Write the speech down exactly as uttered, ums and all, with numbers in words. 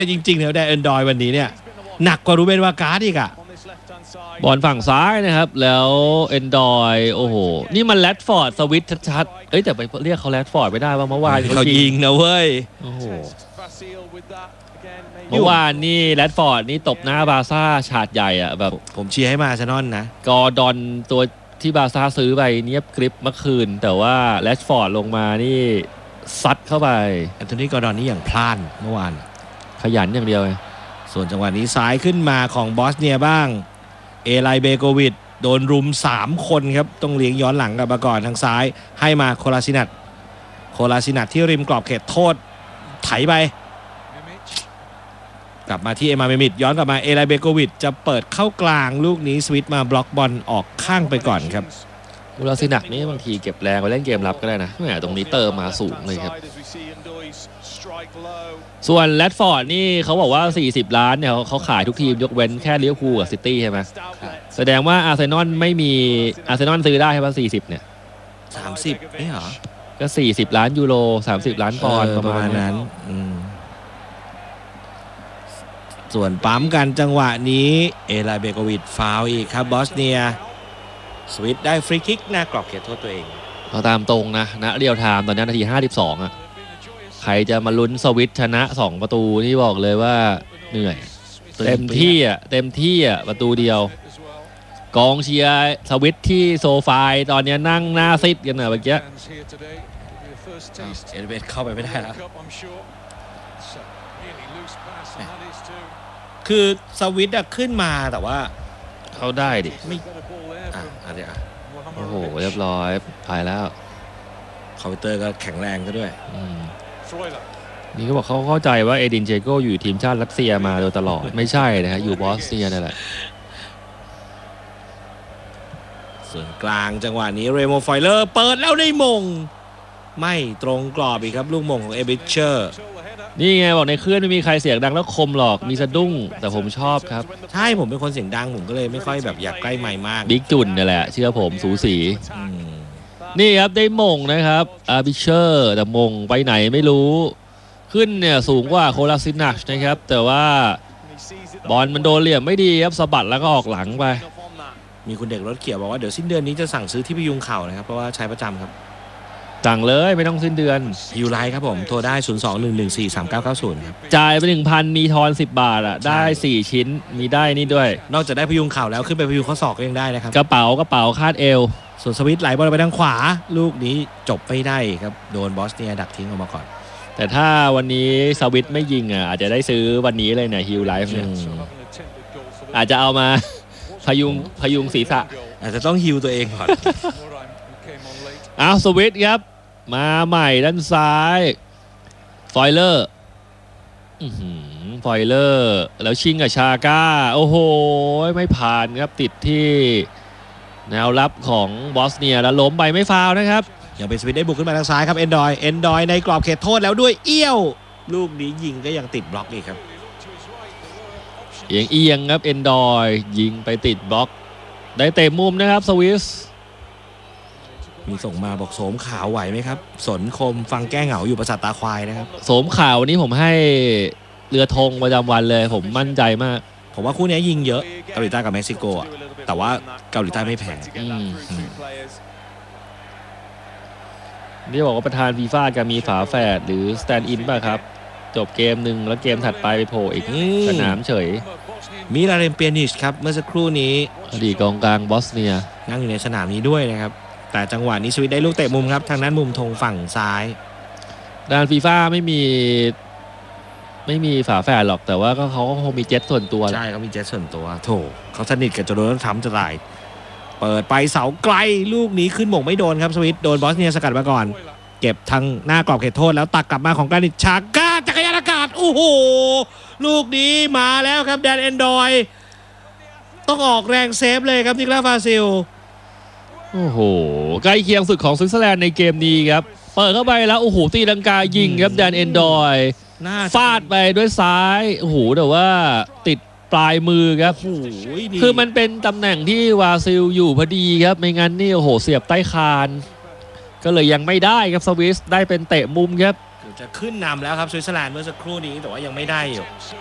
จริงๆแล้วแดนแอนดรอยวันนี้เนี่ยหนักกว่ารูเบนวาการ์ดอีกอะบอลฝั่งซ้ายนะครับแล้วเอนดอยโอ้โหนี่มันแรดฟอร์ดสวิตชัดๆเอ้ยแต่ไปเรียกเขาแรดฟอร์ดไม่ได้ว่าเมื่อวานเขายิงนะเว้ยโอ้โหเมื่อวานนี่แรดฟอร์ดนี่ตบหน้าบาซ่าฉาดใหญ่อะแบบผมเชียร์ให้มาอาร์เซนอลนะกอร์ดอนตัวที่บาซ่าซื้อไปเนียบกริปเมื่อคืนแต่ว่าแรดฟอร์ดลงมานี่ซัดเข้าไปแอนโทนีกอร์ดอนนี่อย่างพลาดเมื่อวานขยันอย่างเดียวเลยส่วนจังหวะนี้ซ้ายขึ้นมาของบอสเนียบ้างเอไลเบโกวิดโดนรุมสามคนครับต้องเลี้ยงย้อนหลังกลับมาก่อนทางซ้ายให้มาโคลาซินัทโคลาซินัทที่ริมกรอบเขตโทษไถไปกลับมาที่เอมาเมมิดย้อนกลับมาเอไลเบโกวิดจะเปิดเข้ากลางลูกนี้สวิตมาบล็อกบอลออกข้างไปก่อนครับโคลาซินัทนี่บางทีเก็บแรงไปเล่นเกมรับก็ได้นะแหมตรงนี้เติมมาสูงเลยครับส่วนแรดฟอร์ดนี่เขาบอกว่าสี่สิบล้านเนี่ยเขาขายทุกทีมยกเว้นแค่ลิเวอร์พูลกับซิตี้ใช่ไหมแสดงว่าอาร์เซนอลไม่มีอาร์เซนอลซื้อได้ใช่ไหมสี่สิบเนี่ยสามสิบนี่เหรอก็สี่สิบล้านยูโรสามสิบล้านปอนด์ประมาณนั้นส่วนปั๊มกันจังหวะนี้เอไลเบโกวิดฟาวล์อีกครับบอสเนียสวิตได้ฟรีคิกหน้ากรอบเขตโทษตัวเองเอาตามตรงนะณเรียลไทม์ตอนนี้นาทีห้าสิบสองอ่ะใครจะมาลุ้นสวิตชนะสองประตูนี่บอกเลยว่าเหนื่อยเต็มที่อ่ะเต็มที่อ่ะประตูเดียวกองเชียร์สวิตที่โซฟายตอนนี้นั่งหน้าซิดกันนะเมื่อกี้เอเดเบสเข้าไปไม่ได้แล้วคือสวิตขึ้นมาแต่ว่าเขาได้ดิไม่อ่ะอะไรอ่ะโอ้โหเรียบร้อยไปแล้วคอมพิวเตอร์ก็แข็งแรงก็ด้วยนี่ก็บอกเขาเข้าใจว่าเอดินเจโก้อยู่ทีมชาติรัสเซียมาโดยตลอดไม่ใช่นะฮะอยู่บอสเนียนั่นแหละส่วนกลางจังหวะนี้เรโมไฟเลอร์เปิดแล้วได้มงไม่ตรงกรอบอีกครับลูกมงของเอบิเชอร์นี่ไงบอกในเครื่องไม่มีใครเสียงดังแล้วคมหรอกมีสะดุ้งแต่ผมชอบครับใช่ผมเป็นคนเสียงดังผมก็เลยไม่ค่อยแบบอยากใกล้ไมค์มากบิ๊กจุนนี่แหละเชื่อผมสูสีนี่ครับได้มงนะครับอาร์บิเชอร์แต่มงไปไหนไม่รู้ขึ้นเนี่ยสูงกว่าโคลาซินัชนะครับแต่ว่าบอลมันโดนเหลี่ยมไม่ดีครับสะบัดแล้วก็ออกหลังไปมีคุณเด็กรถเขียวบอกว่าเดี๋ยวสิ้นเดือนนี้จะสั่งซื้อที่พยุงเข่านะครับเพราะว่าใช้ประจำครับสั่งเลยไม่ต้องสิ้นเดือนยูไลท์ครับผมโทรได้ศูนย์ สอง หนึ่ง หนึ่ง สี่ สาม เก้า เก้า ศูนย์ครับจ่ายไป หนึ่งพัน มีทอนสิบบาทอ่ะได้สี่ชิ้นมีได้นี่ด้วยนอกจากได้พยุงเข่าแล้วขึ้นไปพยุงข้อศอกก็ยังได้นะครับกระเป๋ากระเป๋าคาดเอวส่วนสวิตไหลบอลไปทางขวาลูกนี้จบไม่ได้ครับโดนบอสเนียดักทิ้งออกมาก่อนแต่ถ้าวันนี้สวิตไม่ยิงอ่ะอาจจะได้ซื้อวันนี้เลยเนี่ยฮิลไลฟ์เนี่ยอาจจะเอามาพยุงพยุงศีรษะอาจจะต้องฮิลตัวเองก่อนอ้าวสวิตครับมาใหม่ด้านซ้ายฟอยเลอร์ฟอยเลอร์แล้วชิงกับชาก้าโอ้โหไม่ผ่านครับติดที่แนวรับของบอสเนียแล้วล้มไปไม่ฟาวนะครับยังเป็นสวิตได้บุกขึ้นมาทางซ้ายครับเอนดอยเอนดอยในกรอบเขตโทษแล้วด้วยเอี้ยวลูกนี้ยิงก็ยังติดบล็อกอีกครับเอียงเอียงครับเอนดอยยิงไปติดบล็อกได้เตะมุมนะครับสวิสมีส่งมาบอกโสมขาวไหวไหมครับสนคมฟังแก้เหงาอยู่ประสาทตาควายนะครับโสมขาวนี้ผมให้เรือธงประจำวันเลยผมมั่นใจมากผมว่าคู่นี้ยิงเยอะเกาหลีใต้กับเม็กซิโกอ่ะแต่ว่าเกาหลีใต้ไม่แพ้นี่บอกว่าประธานฟีฟ่าจะมีฝาแฝดหรือสแตนด์อินป่ะครับจบเกมหนึ่งแล้วเกมถัดไปไปโผล่อีกสนามเฉยมิลาเรมเปียนิชครับเมื่อสักครู่นี้อดีตกองกลางบอสเนียนั่งอยู่ในสนามนี้ด้วยนะครับแต่จังหวะนี้สวิตได้ลูกเตะมุมครับทางนั้นมุมธงฝั่งซ้ายด้านฟีฟ่าไม่มีไม่มีฝาแฝดหรอกแต่ว่าก็เขาก็คงมีเจ็ตส่วนตัวใช่เขามีเจ็ตส่วนตัวโถเขาสนิทกับโจโดนัลด์ทรัมป์จะตายเปิดไปเสาไกลลูกนี้ขึ้นหม่งไม่โดนครับสวิตโดนบอสเนียสกัดมาก่อนเก็บทางหน้ากรอบเขตโทษแล้วตักกลับมาของกานิชชาก้าจักรยานอากาศโอ้โหลูกนี้มาแล้วครับแดนแอนดอยต้องออกแรงเซฟเลยครับนิโคลัสฟาซิลโอ้โหใกล้เคียงสุดของสวิตเซอร์แลนด์ในเกมนี้ครับเปิดเข้าไปแล้วโอ้โหตีลังกายิงครับแดนแอนดอยฟาดไปด้วยซ้ายโอ้โหแต่ว่าติดปลายมือครับคือมันเป็นตำแหน่งที่วาซิลอยู่พอดีครับไม่งั้นนี่โอ้โหเสียบใต้คานก็เลยยังไม่ได้ครับสวิสได้เป็นเตะมุมครับคจะขึ้นนำแล้วครับสวิตเซอร์แลนด์เมื่อสักครู่นี้แต่ว่ายังไม่ได้อยู่